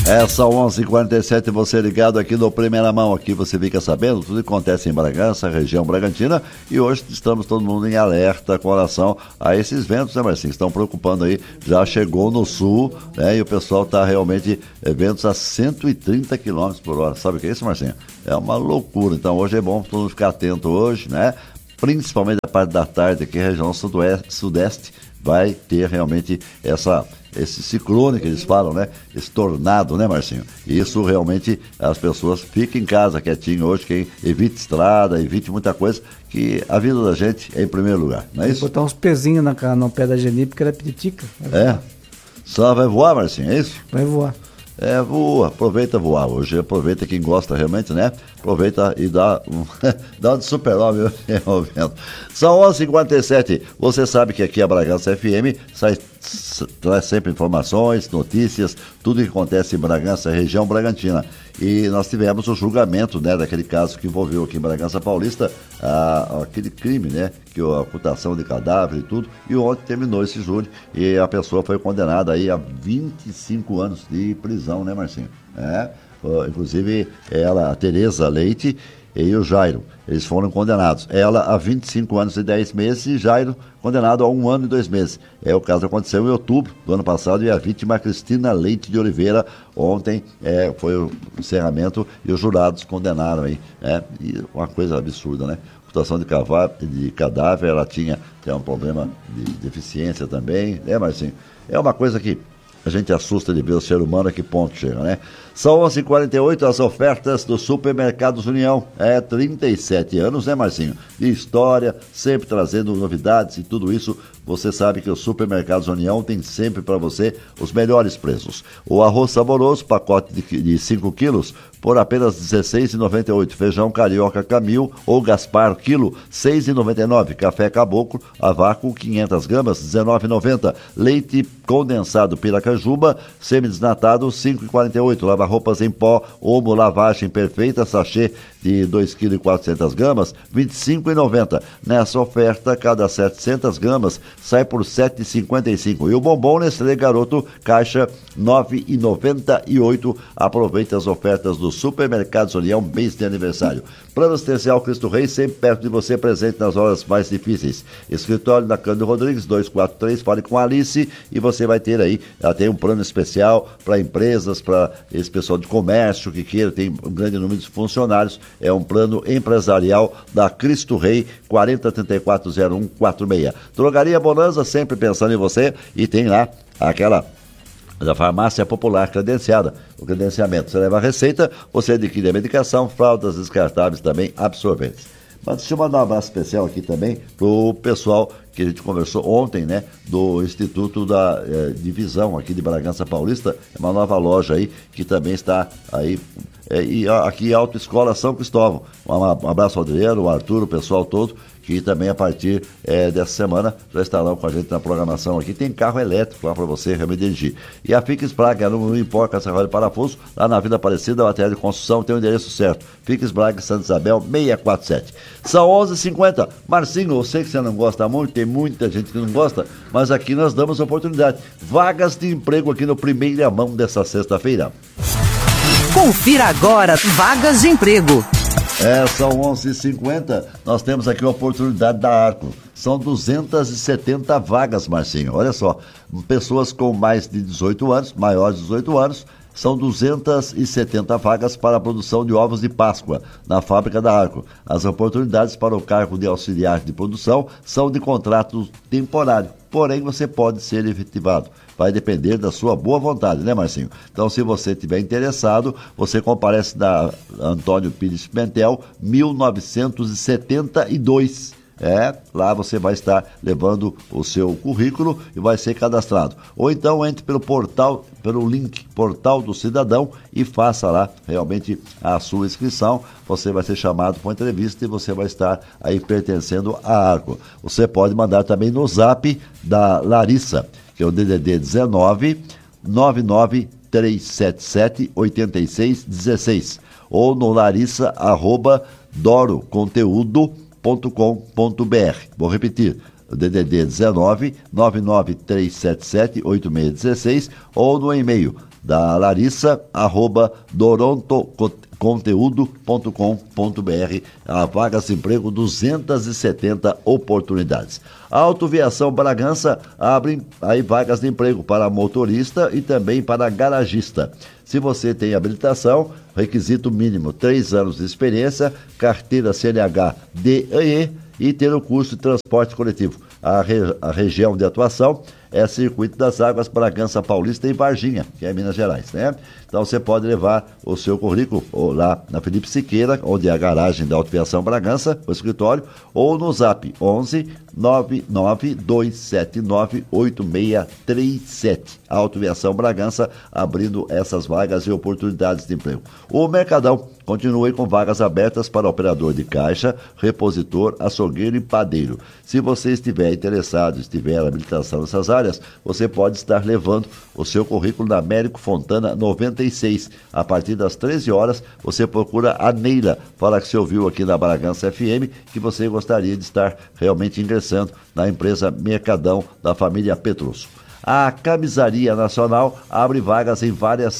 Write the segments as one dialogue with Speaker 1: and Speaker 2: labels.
Speaker 1: Essa 11h47, você ligado aqui no Primeira Mão. Aqui você fica sabendo tudo que acontece em Bragança, região Bragantina. E hoje estamos todo mundo em alerta com relação a esses ventos, né, Marcinho? Estão preocupando aí. Já chegou no sul, né? E o pessoal está realmente ventos a 130 km por hora. Sabe o que é isso, Marcinho? É uma loucura. Então hoje é bom todo mundo ficar atento hoje, né? Principalmente a parte da tarde aqui, região sudeste, vai ter realmente esse ciclone que eles falam, né? Esse tornado, né, Marcinho? E isso realmente, as pessoas fiquem em casa quietinho hoje, que evite estrada, evite muita coisa, que a vida da gente é em primeiro lugar, não é isso?
Speaker 2: Botar uns pezinhos no pé da Geni, porque ela é petitica.
Speaker 1: Só vai voar, Marcinho, é isso?
Speaker 2: Vai voar.
Speaker 1: Voa, aproveita voar hoje, aproveita quem gosta realmente, né? Aproveita e dá um de super-homem. São 11h57, você sabe que aqui a Bragança FM traz sempre informações, notícias, tudo que acontece em Bragança, região Bragantina. E nós tivemos o julgamento, né, daquele caso que envolveu aqui em Bragança Paulista, aquele crime, né, que a ocultação de cadáver e tudo, e ontem terminou esse júri e a pessoa foi condenada aí a 25 anos de prisão, né, Marcinho? Inclusive ela, a Tereza Leite e o Jairo, eles foram condenados. Ela a 25 anos e 10 meses e Jairo condenado a 1 ano e 2 meses. O caso aconteceu em outubro do ano passado e a vítima, a Cristina Leite de Oliveira, ontem foi o encerramento e os jurados condenaram aí. E uma coisa absurda, né? Situação de cadáver, ela tinha um problema de deficiência também, né, Marcinho? É uma coisa que a gente assusta de ver o ser humano a que ponto chega, né? São 11h48, as ofertas do Supermercados União. 37 anos, né, Marcinho? De história, sempre trazendo novidades e tudo isso. Você sabe que o Supermercados União tem sempre para você os melhores preços. O arroz saboroso, pacote de 5 quilos, por apenas R$ 16,98. Feijão carioca Camil ou Gaspar, quilo, R$ 6,99. Café Caboclo, a vácuo, 500 gramas, R$ 19,90. Leite condensado Piracanjuba, semidesnatado, R$ 5,48. Lava-roupas em pó, Omo lavagem perfeita, sachê de 2,4 kg, R$ 25,90. Nessa oferta, cada 700 gramas sai por R$ 7,55. E o bombom Nestlé Garoto, caixa R$ 9,98. Aproveite as ofertas do Supermercados União, mês de aniversário. Plano Assistencial Cristo Rei, sempre perto de você, presente nas horas mais difíceis. Escritório da Cândido Rodrigues, 243, fale com a Alice e você vai ter aí, ela tem um plano especial para empresas, para esse pessoal de comércio que queira, tem um grande número de funcionários, é um plano empresarial da Cristo Rei, 40340146. Drogaria Bonanza, sempre pensando em você, e tem lá aquela da farmácia popular credenciada, o credenciamento. Você leva a receita, você adquire a medicação, fraldas descartáveis também, absorventes. Mas deixa eu mandar um abraço especial aqui também pro pessoal que a gente conversou ontem, né, do Instituto da Divisão aqui de Bragança Paulista, é uma nova loja aí, que também está aí, e aqui Autoescola São Cristóvão. Um abraço ao Adriano, ao Arthur, o pessoal todo, que também a partir dessa semana já estarão com a gente na programação aqui. Tem carro elétrico lá para você realmente dirigir. E a Fix Braga, não importa essa roda de parafuso, lá na Vila Aparecida, material de construção, tem o endereço certo. Fix Braga, Santa Isabel, 647. São 11h50. Marcinho, eu sei que você não gosta muito, tem muita gente que não gosta, mas aqui nós damos oportunidade. Vagas de emprego aqui no Primeira Mão dessa sexta-feira.
Speaker 3: Confira agora, vagas de emprego.
Speaker 1: São 11h50, nós temos aqui a oportunidade da Arco. São 270 vagas, Marcinho. Olha só, pessoas com mais de 18 anos, maiores de 18 anos, são 270 vagas para a produção de ovos de Páscoa na fábrica da Arco. As oportunidades para o cargo de auxiliar de produção são de contrato temporário, porém você pode ser efetivado. Vai depender da sua boa vontade, né, Marcinho? Então, se você estiver interessado, você comparece na Antônio Pires Pimentel, 1972. Lá você vai estar levando o seu currículo e vai ser cadastrado. Ou então entre pelo link Portal do Cidadão e faça lá realmente a sua inscrição. Você vai ser chamado para uma entrevista e você vai estar aí pertencendo à Arco. Você pode mandar também no zap da Larissa, que é o DDD 19 99377 8616, ou no larissa@doroconteúdo.com.br. Vou repetir, o DDD 19 99377 8616, ou no e-mail da Larissa, @dorontoconteúdo.com.br. A vagas de emprego, 270 oportunidades. A Autoviação Bragança abre aí vagas de emprego para motorista e também para garagista. Se você tem habilitação, requisito mínimo 3 anos de experiência, carteira CNH DE e ter o curso de transporte coletivo. A região de atuação é Circuito das Águas, Bragança Paulista e Varginha, que é Minas Gerais, né? Então você pode levar o seu currículo lá na Felipe Siqueira, onde é a garagem da Autoviação Bragança, o escritório, ou no Zap 11 992798637. A Autoviação Bragança abrindo essas vagas e oportunidades de emprego. O Mercadão continua com vagas abertas para operador de caixa, repositor, açougueiro e padeiro. Se você estiver interessado, estiver habilitação nessas áreas, você pode estar levando o seu currículo na Américo Fontana 96. A partir das 13 horas, você procura a Neila. Fala que você ouviu aqui na Bragança FM que você gostaria de estar realmente ingressando na empresa Mercadão da família Petrucci. A Camisaria Nacional abre vagas em várias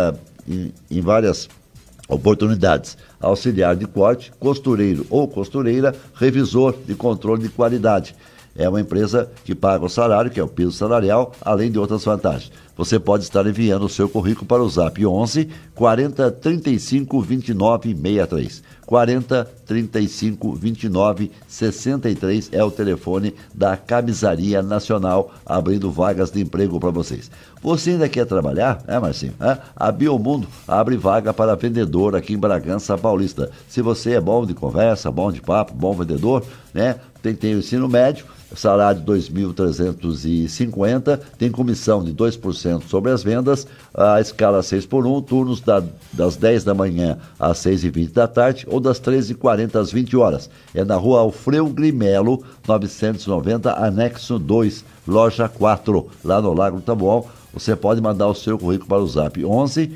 Speaker 1: oportunidades. Auxiliar de corte, costureiro ou costureira, revisor de controle de qualidade. É uma empresa que paga o salário, que é o piso salarial, além de outras vantagens. Você pode estar enviando o seu currículo para o Zap 11 40 35 29 63. 40 35 29 63 é o telefone da Camisaria Nacional, abrindo vagas de emprego para vocês. Você ainda quer trabalhar, Marcinho? A Biomundo abre vaga para vendedor aqui em Bragança Paulista. Se você é bom de conversa, bom de papo, bom vendedor, né? Tem o ensino médio, salário de 2.350, tem comissão de 2% sobre as vendas, a escala 6x1, turnos das 10 da manhã às 6h20 da tarde ou das 13h40 às 20 horas. É na rua Alfredo Grimelo, 990, anexo 2, loja 4, lá no Lago do Taboão. Você pode mandar o seu currículo para o Zap 11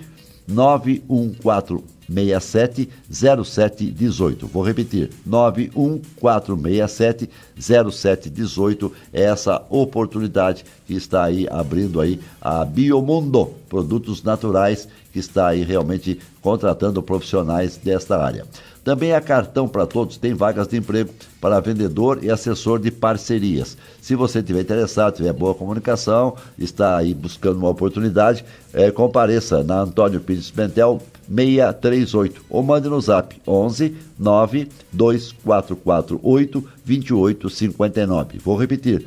Speaker 1: 914670718. Vou repetir, 914670718. É essa oportunidade que está aí abrindo aí a Biomundo, produtos naturais, que está aí realmente contratando profissionais desta área. Também a Cartão para Todos tem vagas de emprego para vendedor e assessor de parcerias. Se você estiver interessado, tiver boa comunicação, está aí buscando uma oportunidade, compareça na Antônio Pires Pentel 638 ou mande no Zap 11 92448 2859. Vou repetir,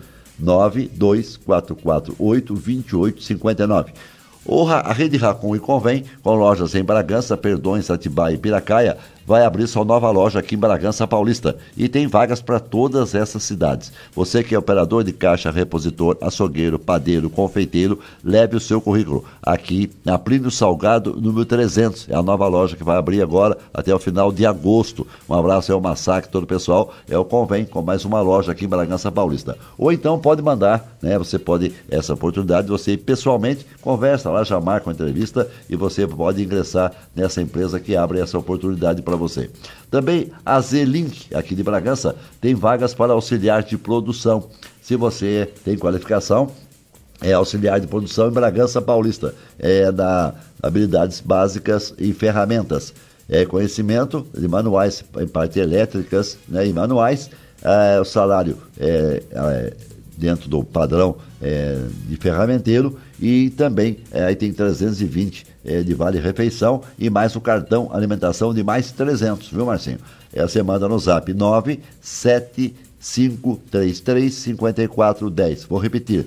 Speaker 1: 92448 2859. A Rede Racon e Convém, com lojas em Bragança, Perdões, Atibaia e Piracaia, vai abrir sua nova loja aqui em Bragança Paulista e tem vagas para todas essas cidades. Você que é operador de caixa, repositor, açougueiro, padeiro, confeiteiro, leve o seu currículo aqui na Plínio Salgado, número 300. É a nova loja que vai abrir agora até o final de agosto. Um abraço ao Massacre, todo o pessoal. É o Convém, com mais uma loja aqui em Bragança Paulista. Ou então pode mandar, né? Você pode, essa oportunidade, você pessoalmente conversa lá, já marca uma entrevista e você pode ingressar nessa empresa que abre essa oportunidade para você. Também a Z-Link, aqui de Bragança, tem vagas para auxiliar de produção. Se você tem qualificação, é auxiliar de produção em Bragança Paulista. É da habilidades básicas e ferramentas. É conhecimento de manuais, em parte elétricas, né, e manuais. O salário dentro do padrão de ferramenteiro e também aí tem 320 de vale-refeição e mais o cartão alimentação de mais 300, viu, Marcinho? Você manda no Zap 975335410. Vou repetir,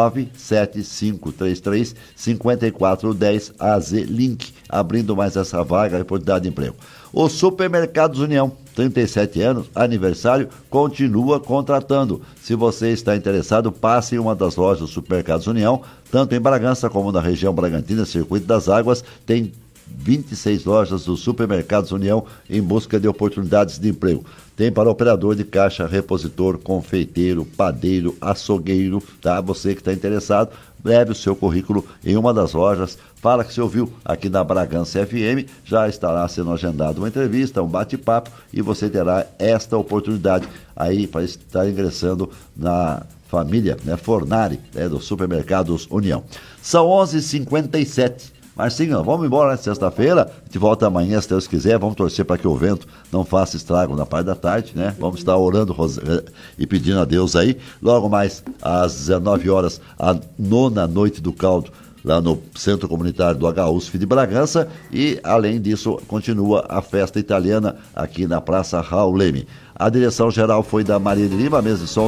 Speaker 1: 975335410, AZ Link, abrindo mais essa vaga, oportunidade de emprego. O Supermercados União, 37 anos, aniversário, continua contratando. Se você está interessado, passe em uma das lojas do Supermercados União, tanto em Bragança como na região Bragantina, Circuito das Águas, tem 26 lojas do Supermercados União em busca de oportunidades de emprego. Tem para operador de caixa, repositor, confeiteiro, padeiro, açougueiro, tá? Você que está interessado, leve o seu currículo em uma das lojas, fala que você ouviu aqui na Bragança FM, já estará sendo agendado uma entrevista, um bate-papo e você terá esta oportunidade aí para estar ingressando na família, né, Fornari, né, do Supermercados União. São 11h57. Marcinho, vamos embora, né? Sexta-feira, a gente volta amanhã, se Deus quiser. Vamos torcer para que o vento não faça estrago na parte da tarde, né? Vamos estar orando e pedindo a Deus aí. Logo mais, às 19 horas, a 9ª Noite do Caldo, lá no Centro Comunitário do HUSF de Bragança. E, além disso, continua a festa italiana aqui na Praça Raul Leme. A direção geral foi da Maria de Lima, mesa de som